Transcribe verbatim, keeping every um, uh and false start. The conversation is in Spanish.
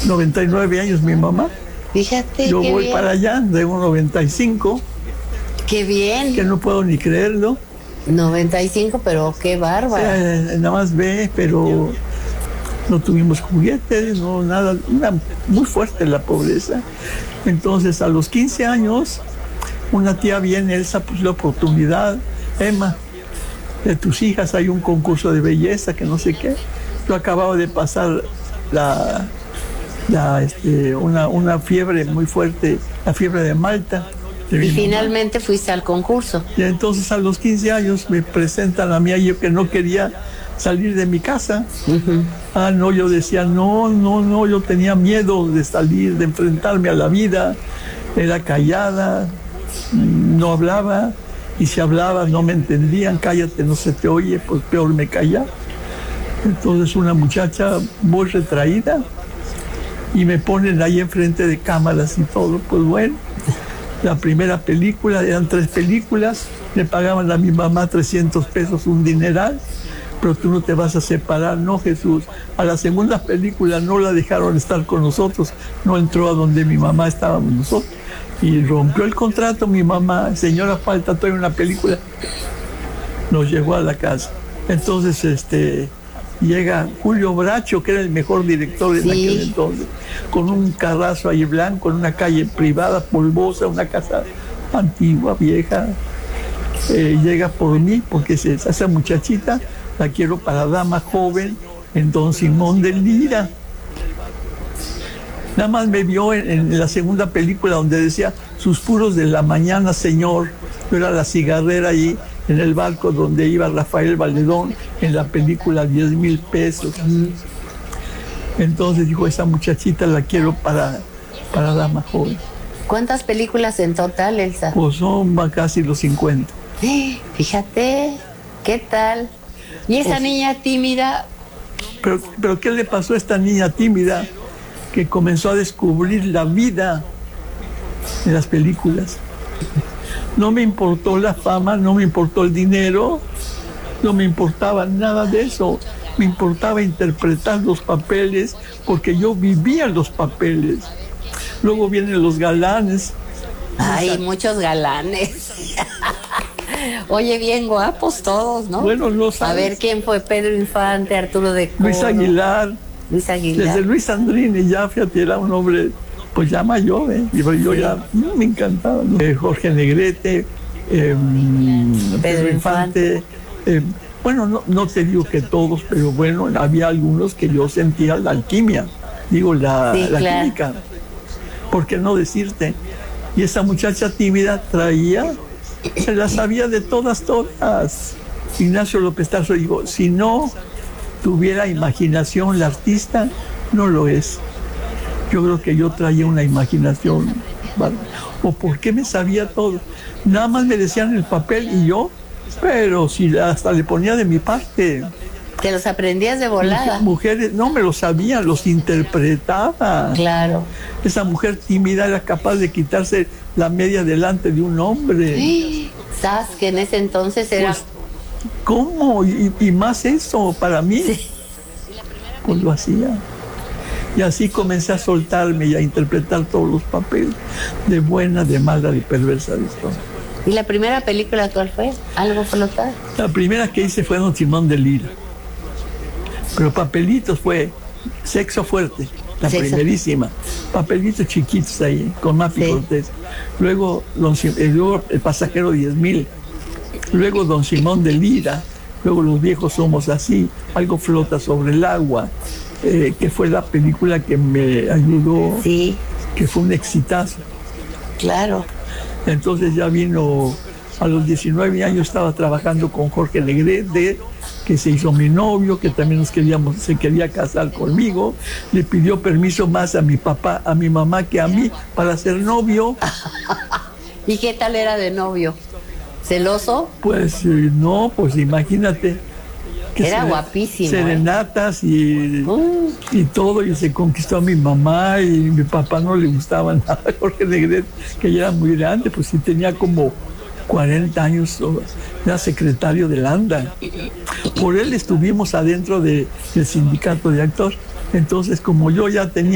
noventa y nueve años mi mamá. Fíjate. Yo qué voy bien. para allá, tengo noventa y cinco. Qué bien. Que no puedo ni creerlo. noventa y cinco, pero qué bárbaro. Eh, nada más ve, pero no tuvimos juguetes, no nada, una, muy fuerte la pobreza. Entonces a los quince años, una tía viene, Elsa, pues la oportunidad, Emma, de tus hijas hay un concurso de belleza, que no sé qué. Yo acababa de pasar la, la, este, una, una fiebre muy fuerte, la fiebre de Malta. De y mi finalmente mamá. Fuiste al concurso. Y entonces a los quince años me presentan a mí, yo que no quería salir de mi casa. Uh-huh. Ah, no, yo decía, no, no, no, yo tenía miedo de salir, de enfrentarme a la vida. Era callada, no hablaba, y si hablaba no me entendían, cállate, no se te oye, pues peor me callaba. Entonces una muchacha muy retraída, y me ponen ahí enfrente de cámaras y todo, pues bueno. La primera película, eran tres películas, le pagaban a mi mamá trescientos pesos, un dineral, pero tú no te vas a separar, no, Jesús. A la segunda película no la dejaron estar con nosotros, no entró a donde mi mamá estábamos nosotros, y rompió el contrato mi mamá, señora, falta todavía una película, nos llevó a la casa. Entonces, este... llega Julio Bracho, que era el mejor director en sí. aquel entonces, con un carrazo ahí blanco, en una calle privada, polvosa, una casa antigua, vieja. Eh, llega por mí, porque es esa muchachita la quiero para dama joven en Don Simón de Lira. Nada más me vio en, en la segunda película donde decía Suspiros de la mañana, señor. Yo era la cigarrera allí en el barco donde iba Rafael Valedón en la película diez mil pesos. Entonces dijo, esa muchachita la quiero para, para dama joven. ¿Cuántas películas en total, Elsa? Pues son casi los cincuenta. Fíjate, ¿qué tal? ¿Y esa pues, niña tímida? Pero, pero ¿qué le pasó a esta niña tímida que comenzó a descubrir la vida en las películas? No me importó la fama, no me importó el dinero, no me importaba nada de eso. Me importaba interpretar los papeles porque yo vivía los papeles. Luego vienen los galanes. Ay, esa... muchos galanes. Oye, bien guapos todos, ¿no? Bueno, no sabes. A ver, ¿quién fue? Pedro Infante, Arturo de Coro. Luis Aguilar. Luis Aguilar. Desde Luis Andrini ya, fíjate, era un hombre... pues ya mayor, ¿eh? Y yo sí. ya no, me encantaba, ¿no? eh, Jorge Negrete, eh, Pedro, Pedro Infante, eh, bueno, no, no te digo que todos, pero bueno, había algunos que yo sentía la alquimia, digo, la, sí, la claro. química, ¿por qué no decirte? Y esa muchacha tímida traía, se la sabía de todas, todas. Ignacio López Tarso, digo, si no tuviera imaginación la artista, no lo es. Yo creo que yo traía una imaginación, ¿vale? ¿O por qué me sabía todo? Nada más me decían el papel y yo, pero si hasta le ponía de mi parte. ¿Te los aprendías de volada? Mujeres, no me los sabía, los interpretaba. Claro. Esa mujer tímida era capaz de quitarse la media delante de un hombre. Sí. ¿Sabes que en ese entonces era...? Pues, ¿cómo? Y, y más eso, para mí. Sí. Pues lo hacía. Y así comencé a soltarme y a interpretar todos los papeles, de buena, de mala, de perversa, de esto. ¿Y la primera película cuál fue? ¿Algo flotar? La primera que hice fue Don Simón de Lira. Pero papelitos fue Sexo Fuerte, la Sexo. primerísima. Papelitos chiquitos ahí, con Mapi sí. Cortés. Luego, don, luego El Pasajero diez mil. Luego Don Simón de Lira. Luego Los viejos somos así. Algo flota sobre el agua. Eh, que fue la película que me ayudó, sí. que fue un exitazo. Claro. Entonces ya vino, a los diecinueve años estaba trabajando con Jorge Negrete, que se hizo mi novio, que también nos queríamos, se quería casar conmigo, le pidió permiso más a mi papá, a mi mamá que a mí para ser novio. ¿Y qué tal era de novio? ¿Celoso? Pues eh, no, pues imagínate. Era se, guapísimo. Serenatas ¿eh? y, uh. y todo, y se conquistó a mi mamá, y mi papá no le gustaba nada. Jorge Negrete, que ya era muy grande, pues sí tenía como cuarenta años, era secretario de Landa. Por él estuvimos adentro de, del sindicato de actores. Entonces, como yo ya tenía